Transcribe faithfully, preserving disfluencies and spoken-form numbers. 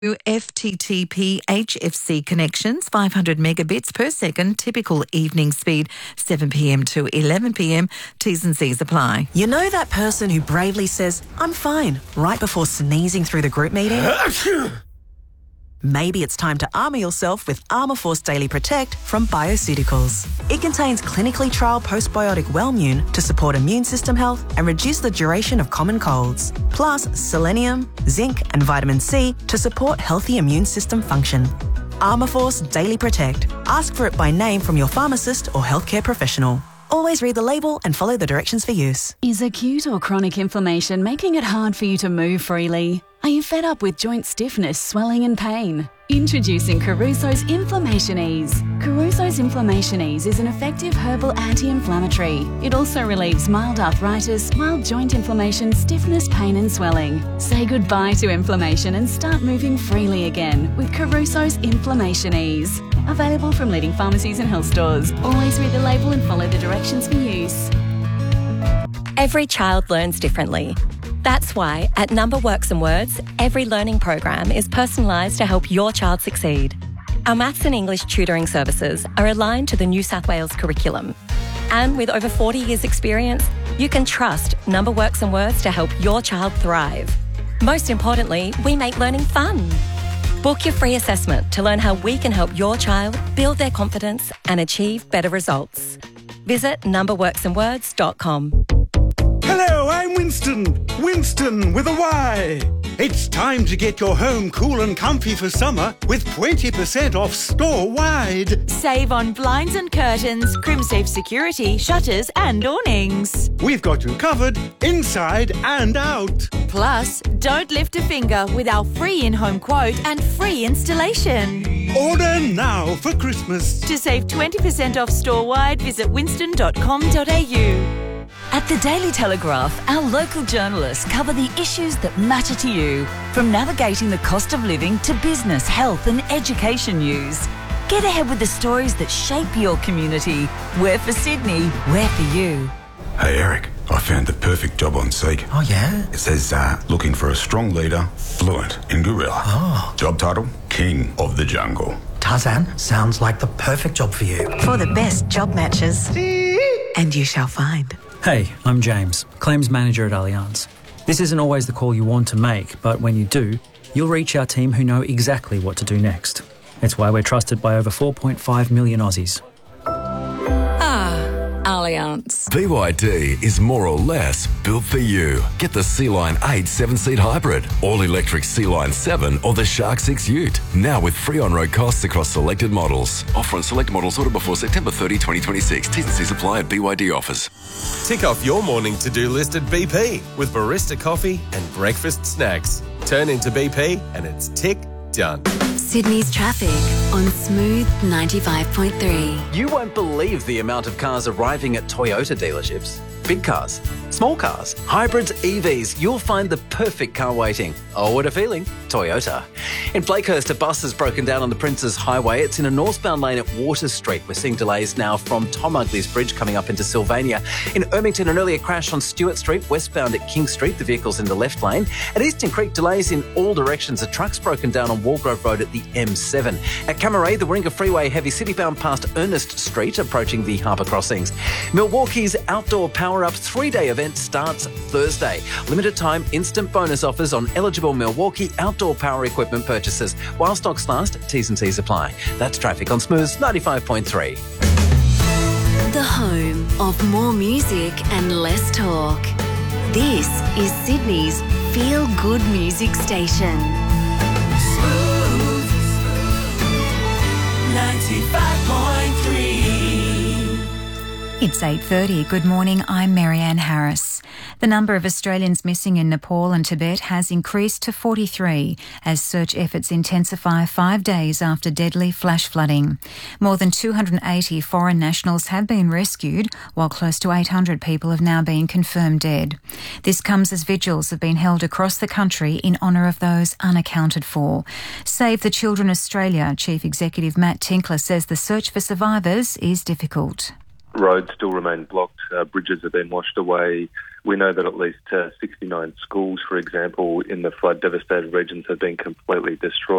F T T P H F C connections, five hundred megabits per second, typical evening speed, seven p.m. to eleven p.m. T's and C's apply. You know that person who bravely says, "I'm fine," right before sneezing through the group meeting? Maybe it's time to armour yourself with Armourforce Daily Protect from Bioceuticals. It contains clinically trialled postbiotic Wellmune to support immune system health and reduce the duration of common colds. Plus selenium, zinc and vitamin C to support healthy immune system function. Armourforce Daily Protect. Ask for it by name from your pharmacist or healthcare professional. Always read the label and follow the directions for use. Is acute or chronic inflammation making it hard for you to move freely? Are you fed up with joint stiffness, swelling and pain? Introducing Caruso's Inflammation Ease. Caruso's Inflammation Ease is an effective herbal anti-inflammatory. It also relieves mild arthritis, mild joint inflammation, stiffness, pain and swelling. Say goodbye to inflammation and start moving freely again with Caruso's Inflammation Ease. Available from leading pharmacies and health stores. Always read the label and follow the directions for use. Every child learns differently. That's why at Number Works and Words, every learning program is personalised to help your child succeed. Our maths and English tutoring services are aligned to the New South Wales curriculum. And with over forty years experience, you can trust Number Works and Words to help your child thrive. Most importantly, we make learning fun. Book your free assessment to learn how we can help your child build their confidence and achieve better results. Visit number works and words dot com. Hello, I'm Winston. Winston with a Y. It's time to get your home cool and comfy for summer with twenty percent off store-wide. Save on blinds and curtains, Crimsafe security, shutters and awnings. We've got you covered inside and out. Plus, don't lift a finger with our free in-home quote and free installation. Order now for Christmas. To save twenty percent off store-wide, visit winston dot com dot a u. At the Daily Telegraph, our local journalists cover the issues that matter to you, from navigating the cost of living to business, health and education news. Get ahead with the stories that shape your community. We're for Sydney, we're for you. Hey Eric, I found the perfect job on Seek. Oh yeah? It says uh, looking for a strong leader, fluent in gorilla. Oh. Job title, King of the Jungle. Tarzan, sounds like the perfect job for you. For the best job matches. And you shall find. Hey, I'm James, Claims Manager at Allianz. This isn't always the call you want to make, but when you do, you'll reach our team who know exactly what to do next. It's why we're trusted by over four point five million Aussies. Ah, Allianz. B Y D is more or less built for you. Get the Sea-Line eight seven-seat hybrid, all-electric Sea-Line seven or the Shark six Ute. Now with free on-road costs across selected models. Offer on select models ordered before September thirtieth, twenty twenty-six. T's and C's apply at B Y D offers. Tick off your morning to-do list at B P with barista coffee and breakfast snacks. Turn into B P and it's tick done. Sydney's traffic on Smooth ninety-five point three. You won't believe the amount of cars arriving at Toyota dealerships. Big cars, small cars, hybrids, E Vs. You'll find the perfect car waiting. Oh, what a feeling. Toyota. In Blakehurst, a bus has broken down on the Princes Highway. It's in a northbound lane at Water Street. We're seeing delays now from Tom Ugley's Bridge coming up into Sylvania. In Ermington, an earlier crash on Stewart Street, westbound at King Street. The vehicle's in the left lane. At Eastern Creek, delays in all directions. A truck's broken down on Walgrove Road at the M seven. At Camaray, the Warringah Freeway heavy citybound past Ernest Street, approaching the Harbour Crossings. Milwaukee's Outdoor Power Up three-day event starts Thursday. Limited time instant bonus offers on eligible Milwaukee outdoor power equipment purchases. While stocks last, T's and C's apply. That's traffic on Smooth ninety-five point three. The home of more music and less talk. This is Sydney's feel-good music station. Smooth ninety-five point three. It's eight thirty. Good morning, I'm Marianne Harris. The number of Australians missing in Nepal and Tibet has increased to forty-three as search efforts intensify five days after deadly flash flooding. More than two hundred eighty foreign nationals have been rescued, while close to eight hundred people have now been confirmed dead. This comes as vigils have been held across the country in honour of those unaccounted for. Save the Children Australia Chief Executive Matt Tinkler says the search for survivors is difficult. Roads still remain blocked, uh, bridges have been washed away, We know that at least uh, sixty-nine schools, for example, in the flood-devastated regions have been completely destroyed.